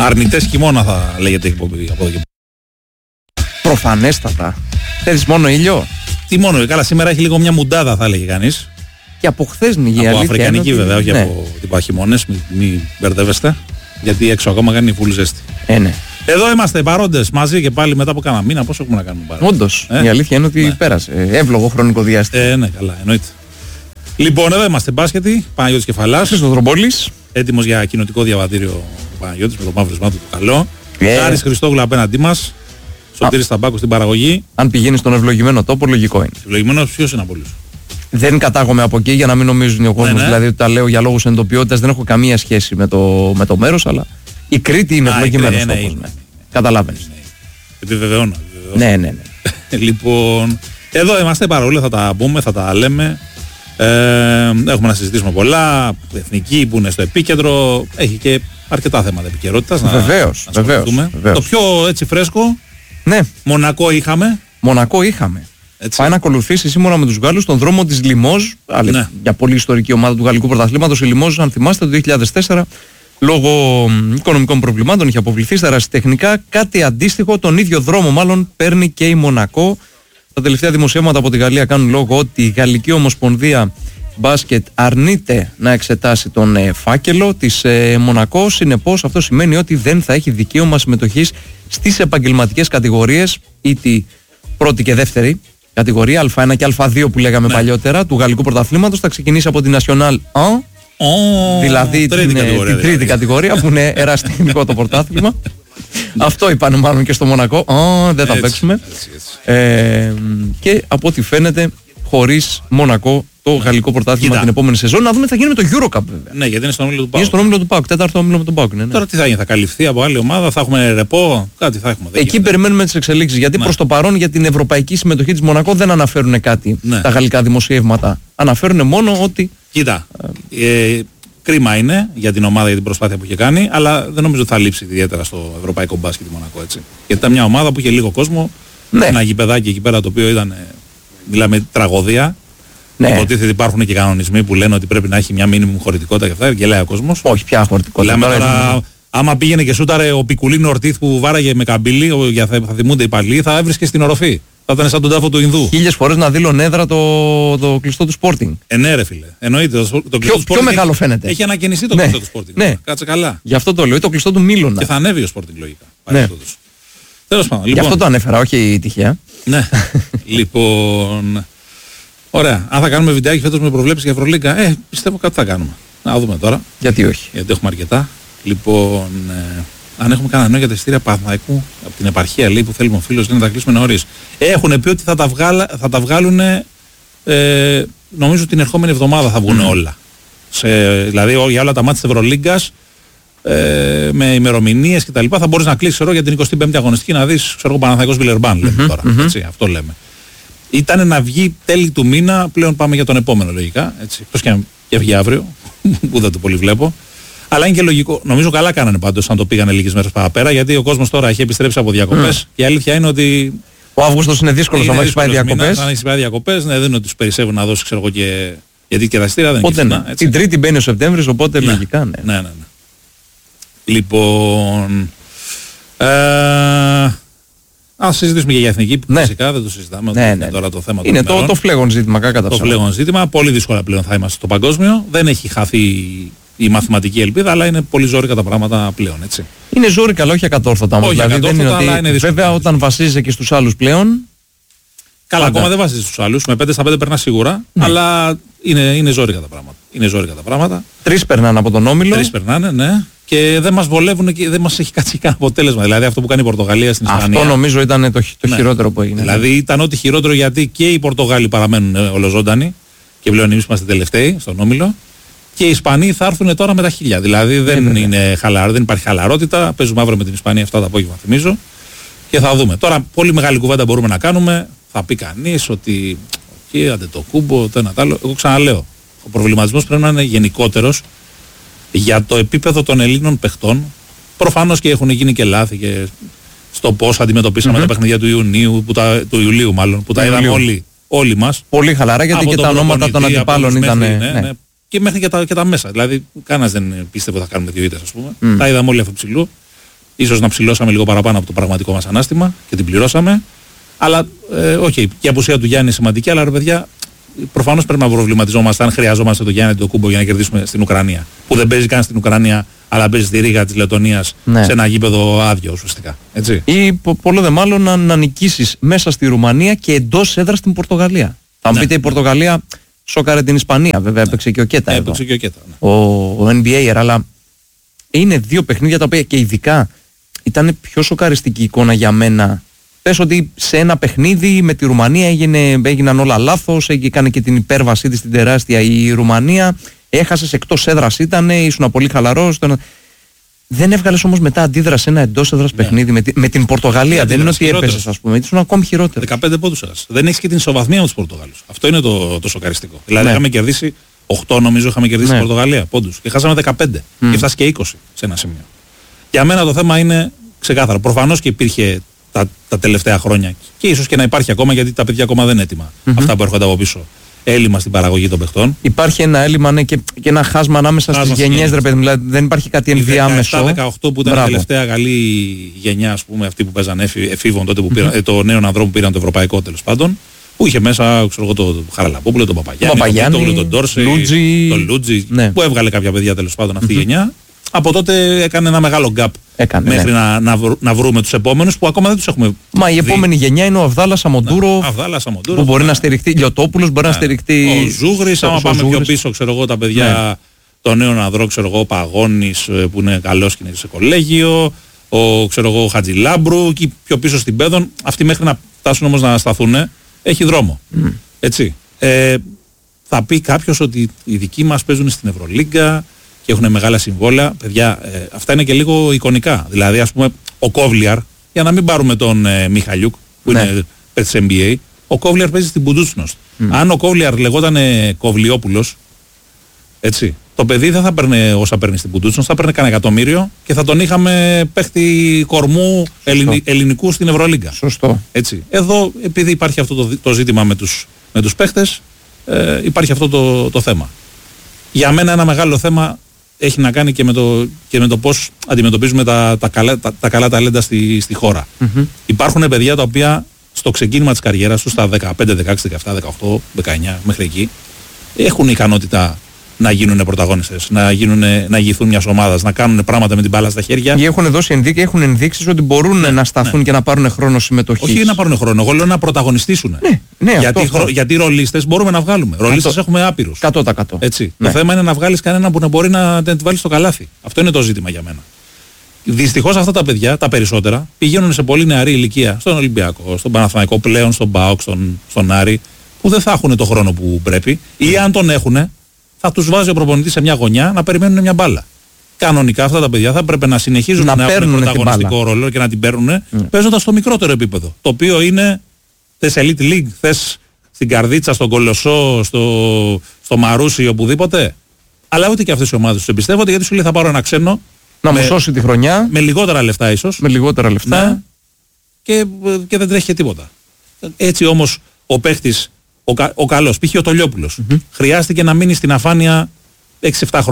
Αρνητές χειμώνα θα λέγεται η εκπομπή από εδώ και. Προφανέστατα. Θέλεις μόνο ήλιο? Τι μόνο, καλά, σήμερα έχει λίγο μια μουντάδα, θα έλεγε κανείς. Και από χθες νυγεί. Από αφρικανική βέβαια, όχι από τύπου χειμώνες, μην μπερδεύεστε. Γιατί έξω ακόμα κάνει full ζέστη. Ναι. Εδώ είμαστε παρόντες μαζί και πάλι μετά από κάνα μήνα. Πόσο έχουμε να κάνουμε παρά. Όντως. Η αλήθεια είναι ότι πέρασε. Εύλογο χρονικό διάστημα. Ναι, καλά, εννοείται. Λοιπόν, εδώ είμαστε μπάσκετοι. Παναγιώτης Κεφαλάς. Χριστοδρομπόλης. Έτοιμος για κοινοτικό διαβατήριο ο Παναγιώτης με το μαύρισμά του το καλό. Χάρης Χριστόγλου απέναντί μας. Σωτήρης Ταμπάκου στην παραγωγή. Αν πηγαίνει στον ευλογημένο τόπο, λογικό είναι. Ευλογημένος ποιος είναι από όλους? Δεν κατάγομαι από εκεί για να μην νομίζουν ο κόσμος. Δηλαδή ότι τα λέω για λόγους εντοπιότητας, δεν έχω καμία σχέση με το μέρος, αλλά η Κρήτη είναι ευλογημένος τόπος. Καταλάβαινες. Επιβεβαιώνω. Ναι. Λοιπόν, εδώ είμαστε παρόλο, θα τα πούμε, θα τα λέμε. Έχουμε να συζητήσουμε πολλά. Εθνική που είναι στο επίκεντρο. Έχει και αρκετά θέματα επικαιρότητας. Βεβαίως. Το πιο έτσι φρέσκο. Ναι. Μονακό είχαμε. Έτσι. Πάει να ακολουθήσει σήμερα με τους Γάλλους τον δρόμο της Λιμόζ. Για πολύ ιστορική ομάδα του Γαλλικού Πρωταθλήματος. Η Λιμόζ, αν θυμάστε, το 2004 λόγω οικονομικών προβλημάτων είχε αποβληθεί στα ερασιτεχνικά. Κάτι αντίστοιχο, τον ίδιο δρόμο μάλλον παίρνει και η Μονακό. Τα τελευταία δημοσιεύματα από τη Γαλλία κάνουν λόγο ότι η Γαλλική Ομοσπονδία Μπάσκετ αρνείται να εξετάσει τον φάκελο της Μονακό. Συνεπώς αυτό σημαίνει ότι δεν θα έχει δικαίωμα συμμετοχής στις επαγγελματικές κατηγορίες, ή τη πρώτη και δεύτερη κατηγορία, Α1 και Α2 που λέγαμε παλιότερα, του Γαλλικού Πρωταθλήματος. Θα ξεκινήσει από τη National 1, δηλαδή την τρίτη κατηγορία που είναι ερασιτεχνικό το πρωτάθλημα. Αυτό είπανε μάλλον και στο Μονακό. Δεν θα παίξουμε. Και από ό,τι φαίνεται, χωρίς Μονακό το γαλλικό πρωτάθλημα την επόμενη σεζόν. Να δούμε τι θα γίνει με το EuroCup βέβαια. Ναι, γιατί είναι στον όμιλο του ΠΑΟΚ. Είναι στον όμιλο του ΠΑΟΚ, τέταρτο όμιλο με τον ΠΑΟΚ. Ναι. Τώρα τι θα γίνει, θα καλυφθεί από άλλη ομάδα, θα έχουμε ρεπό, κάτι θα έχουμε. Εκεί περιμένουμε τις εξελίξεις. Γιατί προς το παρόν για την ευρωπαϊκή συμμετοχή της Μονακό δεν αναφέρουν κάτι τα γαλλικά δημοσιεύματα. Αναφέρουν μόνο ότι. Κοίτα. Κρίμα είναι για την ομάδα, για την προσπάθεια που είχε κάνει, αλλά δεν νομίζω ότι θα λείψει ιδιαίτερα στο ευρωπαϊκό μπάσκετ Μονακό, έτσι. Γιατί ήταν μια ομάδα που είχε λίγο κόσμο, ένα γηπεδάκι εκεί πέρα το οποίο ήταν, μιλάμε, τραγωδία. Υποτίθεται ότι υπάρχουν και κανονισμοί που λένε ότι πρέπει να έχει μια μίνιμουμ χωρητικότητα και αυτά, και λέει ο κόσμος. Όχι πια χωρητικότητα. Λέμε τώρα, άμα πήγαινε και σούταρε ο Πικουλίνο Ορτίθ που βάραγε με καμπύλη, θα θυμούνται οι παλιοί, θα έβρισκε στην οροφή. Θα ήταν σαν τον τάφο του Ινδού. 1000 φορές να δήλω έδρα το κλειστό του Sporting. Ναι, ρε φίλε. Εννοείται. Το κλειστό του Sporting. Πιο μεγάλο φαίνεται. Έχει ανακαινιστεί το κλειστό του Sporting. Ναι. Κάτσε καλά. Γι' αυτό το λέω. Το κλειστό του Μίλωνα. Και θα ανέβει ο Sporting λογικά. Ναι. Τέλος πάντων. Γι' αυτό το ανέφερα, όχι τυχαία. Ναι. Λοιπόν. Ωραία. Αν θα κάνουμε βιντεάκι φέτος με προβλέψεις για Ευρωλίγκα, πιστεύω κάτι θα κάνουμε. Να δούμε τώρα. Γιατί όχι. Γιατί έχουμε αρκετά. Λοιπόν. Αν έχουμε κανένα νόημα για τα εισιτήρια Παναθηναϊκού από την επαρχία, λέει, που θέλουμε ο φίλος, να τα κλείσουμε νωρίς. Έχουν πει ότι θα τα βγάλουν, νομίζω την ερχόμενη εβδομάδα θα βγουν όλα. Δηλαδή για όλα τα μάτια της Ευρωλίγκας, με ημερομηνίες κτλ. Θα μπορείς να κλείσεις για την 25η αγωνιστική να δεις, Παναθηναϊκός Βιλερμπάν, λέμε τώρα. Έτσι, αυτό λέμε. Ήταν να βγει τέλη του μήνα, πλέον πάμε για τον επόμενο λογικά. Εκτός και βγει αύριο, που δεν το πολύ βλέπω. Αλλά είναι και λογικό. Νομίζω καλά κάνανε πάντως αν το πήγανε λίγες μέρες παραπέρα, γιατί ο κόσμος τώρα έχει επιστρέψει από διακοπές. Και η αλήθεια είναι ότι. Ο Αύγουστος είναι δύσκολος αν έχεις πάει διακοπές. Αν έχεις πάει διακοπές, ναι, δεν είναι ότι τους περισσεύουν να δώσεις, ξέρω εγώ, και. Γιατί και τα εισιτήρια δεν είναι. Ναι. Την Τρίτη μπαίνει ο Σεπτέμβρης, οπότε λογικά ναι. Ναι. Λοιπόν. Ας συζητήσουμε και για εθνική, που φυσικά δεν το συζητάμε. Ναι. Τώρα το θέμα είναι το φλέγον ζήτημα, κατά το φλέγον ζήτημα. Πολύ δύσκολα πλέον θα είμαστε στο παγκόσμιο. Δεν έχει χαθεί η μαθηματική ελπίδα, αλλά είναι πολύ ζόρικα τα πράγματα πλέον, έτσι. Είναι ζόρικα, αλλά όχι ακατόρθωτα. Όχι δηλαδή, ακατόρθωτα, δεν είναι ότι, αλλά είναι δύσκολο. βέβαια, όταν βασίζεσαι και στους άλλους πλέον. Καλά, ακόμα δεν βασίζεσαι στους άλλους. Με 5 στα 5 περνά σίγουρα, αλλά είναι ζόρικα τα πράγματα. 3 περνάνε από τον όμιλο. 3 περνάνε, ναι. Και δεν μας βολεύουν και δεν μας έχει κάτσει κανένα αποτέλεσμα. Δηλαδή αυτό που κάνει η Πορτογαλία στην Ισπανία. Αυτό νομίζω ήταν το χειρότερο που έγινε. Δηλαδή ήταν ό,τι χειρότερο, γιατί και οι Πορτογάλοι παραμένουν ολοζώντανοι και πλέον εμείς είμαστε τελευταίοι στον όμιλο. Και οι Ισπανοί θα έρθουν τώρα με τα 1000. Δηλαδή δεν υπάρχει χαλαρότητα. Παίζουμε αύριο με την Ισπανία 7 το απόγευμα, θυμίζω. Και θα δούμε. Τώρα πολύ μεγάλη κουβέντα μπορούμε να κάνουμε. Θα πει κανείς ότι. Άντε το κούμπο, το ένα το άλλο. Εγώ ξαναλέω. Ο προβληματισμός πρέπει να είναι γενικότερος για το επίπεδο των Ελλήνων παιχτών. Προφανώς και έχουν γίνει και λάθη και στο πώς αντιμετωπίσαμε τα παιχνίδια του Ιουλίου, που τα είδαμε όλοι μας. Πολύ χαλαρά, γιατί και τα ονόματα των αντιπάλων ήταν. Ναι. Και μέχρι και τα μέσα. Δηλαδή, κανένας δεν πίστευε ότι θα κάνουμε 2 ήττες, ας πούμε. Τα είδαμε όλοι από ψηλού. Ίσως να ψηλώσαμε λίγο παραπάνω από το πραγματικό μας ανάστημα και την πληρώσαμε. Αλλά, okay, και η απουσία του Γιάννη είναι σημαντική, αλλά ρε παιδιά, προφανώς πρέπει να προβληματιζόμαστε αν χρειαζόμαστε τον Γιάννη τον Κούμπο για να κερδίσουμε στην Ουκρανία. Που δεν παίζει καν στην Ουκρανία, αλλά παίζει στη Ρήγα της Λετωνίας, σε ένα γήπεδο άδειο ουσιαστικά. Έτσι. Ή πολλό δε μάλλον να νικήσεις μέσα στη Ρουμανία και εντός έδρας στην Πορτογαλία. Θα μου πείτε, η Πορτογαλία σόκαρε την Ισπανία, βέβαια έπαιξε και ο Κέτα. Έπαιξε και ο Κέτα. Ο NBA, αλλά είναι δύο παιχνίδια τα οποία και ειδικά ήταν πιο σοκαριστική εικόνα για μένα. Πες ότι σε ένα παιχνίδι με τη Ρουμανία έγιναν όλα λάθος, έκανε και την υπέρβασή της στην τεράστια η Ρουμανία, έχασες, εκτός έδρας ήσουν πολύ χαλαρός. Δεν έβγαλες όμως μετά αντίδραση ένα εντός έδρας παιχνίδι με την Πορτογαλία. Δεν είναι ότι έπαιζες, ας πούμε, ήσουν ακόμη χειρότερο. 15 πόντους έχασες. Δεν έχεις και την ισοβαθμία με τους Πορτογάλους. Αυτό είναι το σοκαριστικό. Δηλαδή είχαμε κερδίσει 8, νομίζω είχαμε κερδίσει την Πορτογαλία πόντους και χάσαμε 15 και φτάσει και 20 σε ένα σημείο. Για μένα το θέμα είναι ξεκάθαρο. Προφανώς και υπήρχε τα τελευταία χρόνια και ίσως και να υπάρχει ακόμα, γιατί τα παιδιά ακόμα δεν είναι έτοιμα. Αυτά που έρχονται από πίσω. Έλλειμμα στην παραγωγή των παιχτών. Υπάρχει ένα έλλειμμα, ναι, και ένα χάσμα ανάμεσα στις γενιές, ρε παιδί. Δηλαδή δεν υπάρχει κάτι ενδιάμεσο. Τα 17-18 που ήταν η τελευταία καλή γενιά, ας πούμε, αυτοί που παίζανε εφήβων τότε, που πήραν, το νέο ανδρών που πήραν το ευρωπαϊκό τέλος πάντων. Που είχε μέσα, ξέρω εγώ, τον Χαραλαμπόπουλο, τον Παπαγιάννη, τον Ντόρσεϊ, τον Λούτζι, που έβγαλε κάποια παιδιά τέλος πάντων αυτή η γενιά. Από τότε έκανε ένα μεγάλο gap μέχρι να βρούμε τους επόμενους που ακόμα δεν τους έχουμε. Μα η επόμενη γενιά είναι ο Αβδάλας Αμοντούρο, που μπορεί να στηριχτεί, Λιωτόπουλος μπορεί να στηριχτεί. Ο Ζούγρης, άμα πάμε πιο πίσω, ξέρω εγώ, τα παιδιά, το νέο ανδρό, ξέρω εγώ, ο Παγώνης που είναι καλός και είναι σε κολέγιο, ο Χατζηλάμπρου, και πιο πίσω στην Πέδων. Αυτοί μέχρι να φτάσουν όμως να σταθούν, έχει δρόμο. Έτσι. Θα πει κάποιος ότι οι δικοί μας παίζουν στην Ευρωλίγκα και έχουν μεγάλα συμβόλαια. Παιδιά, αυτά είναι και λίγο εικονικά. Δηλαδή, ας πούμε, ο Κόβλιαρ, για να μην πάρουμε τον Μιχαλιούκ, που είναι παίκτης NBA, ο Κόβλιαρ παίζει στην Πουντούτσνος. Αν ο Κόβλιαρ λεγόταν Κοβλιόπουλος, έτσι, το παιδί δεν θα παίρνει όσα παίρνει στην Πουντούτσνος, θα παίρνει κανένα εκατομμύριο και θα τον είχαμε παίχτη κορμού ελληνικού στην Ευρωλίγκα. Σωστό. Έτσι. Εδώ, επειδή υπάρχει αυτό το ζήτημα με τους παίχτες, υπάρχει αυτό το θέμα. Για μένα ένα μεγάλο θέμα έχει να κάνει και με το πώς αντιμετωπίζουμε τα καλά ταλέντα στη χώρα. Υπάρχουν παιδιά τα οποία στο ξεκίνημα της καριέρας τους, στα 15, 16, 17, 18, 19, μέχρι εκεί, έχουν ικανότητα να γίνουν πρωταγωνιστές, να ηγηθούν μιας ομάδας, να κάνουν πράγματα με την μπάλα στα χέρια. Ή έχουν ενδείξεις ότι μπορούν να σταθούν και να πάρουν χρόνο συμμετοχής. Όχι να πάρουν χρόνο, εγώ λέω να πρωταγωνιστήσουν. Γιατί ρολίστες μπορούμε να βγάλουμε. Ρολίστες έχουμε άπειρους. 100%. Έτσι. Το θέμα είναι να βγάλεις κανέναν που να μπορεί να τη βάλει στο καλάθι. Αυτό είναι το ζήτημα για μένα. Δυστυχώς αυτά τα παιδιά, τα περισσότερα, πηγαίνουν σε πολύ νεαρή ηλικία στον Ολυμπιακό, στον Παναθηναϊκό, πλέον στον ΠΑΟΚ, στον Άρη, που δεν θα έχουν το χρόνο που πρέπει, ή αν τον έχουν, θα τους βάζει ο προπονητής σε μια γωνιά να περιμένουν μια μπάλα. Κανονικά αυτά τα παιδιά θα πρέπει να συνεχίζουν να έχουν πρωταγωνιστικό ρόλο και να την παίρνουν παίζοντας στο μικρότερο επίπεδο. Το οποίο είναι θες Elite League, θες στην Καρδίτσα, στον Κολοσσό, στο Μαρούσι, οπουδήποτε. Αλλά ούτε και αυτές οι ομάδες τους εμπιστεύονται, γιατί σου λέει θα πάρω ένα ξένο να μου σώσει τη χρονιά. Με λιγότερα λεφτά ίσως. Με λιγότερα λεφτά. Ναι, και δεν τρέχει και τίποτα. Έτσι όμως ο παίχτης, ο καλός, π.χ. ο Τολιόπουλος, χρειάστηκε να μείνει στην αφάνεια 6-7 χρόνια.